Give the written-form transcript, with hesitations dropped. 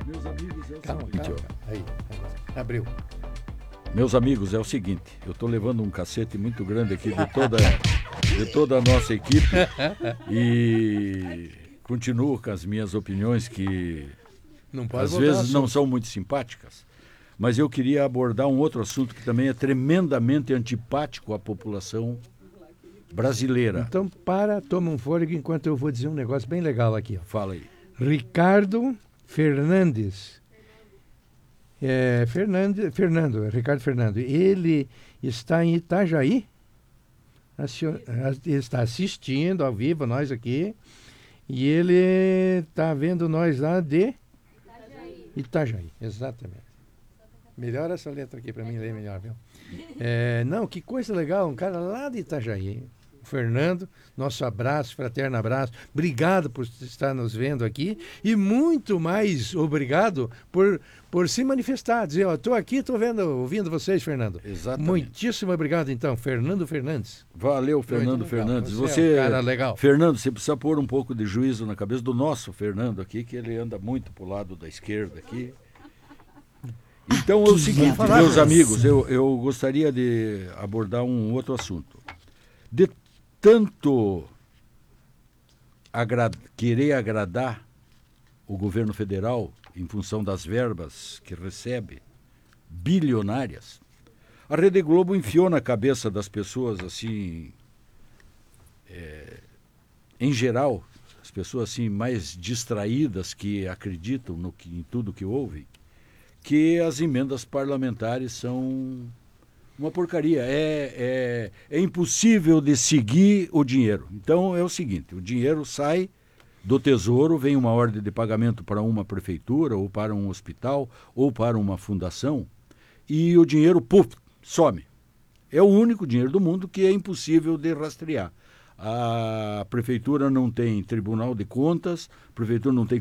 Meus amigos, é o Calma, seguinte, calma. Aí, abriu. Meus amigos, é o seguinte, eu estou levando um cacete muito grande aqui de toda a nossa equipe e continuo com as minhas opiniões que Não pode às voltar vezes ao não assunto. são muito simpáticas, mas eu queria abordar um outro assunto que também é tremendamente antipático à população brasileira. Então, toma um fôlego enquanto eu vou dizer um negócio bem legal aqui. Ó. Fala aí. Ricardo Fernandes. Ricardo Fernando. Ele está em Itajaí. Ele está assistindo ao vivo, nós aqui. E ele está vendo nós lá de Itajaí, exatamente. Melhora essa letra aqui para mim ler melhor, viu? Não, que coisa legal, um cara lá de Itajaí. Fernando, nosso abraço, fraterno abraço. Obrigado por estar nos vendo aqui e muito mais obrigado por se manifestar, dizer, ó, estou aqui, estou ouvindo vocês, Fernando. Exatamente. Muitíssimo obrigado, então, Fernando Fernandes. Valeu, Fernando Fernandes. Você é um cara legal. Fernando, você precisa pôr um pouco de juízo na cabeça do nosso Fernando aqui, que ele anda muito pro lado da esquerda aqui. Então é o seguinte, meus amigos, eu gostaria de abordar um outro assunto. De tanto querer agradar o governo federal em função das verbas que recebe, bilionárias, a Rede Globo enfiou na cabeça das pessoas, assim, em geral, as pessoas assim mais distraídas que acreditam em tudo que ouvem, que as emendas parlamentares são uma porcaria. É impossível de seguir o dinheiro. Então é o seguinte, o dinheiro sai do Tesouro, vem uma ordem de pagamento para uma prefeitura, ou para um hospital, ou para uma fundação, e o dinheiro, some. É o único dinheiro do mundo que é impossível de rastrear. A prefeitura não tem tribunal de contas, a prefeitura não tem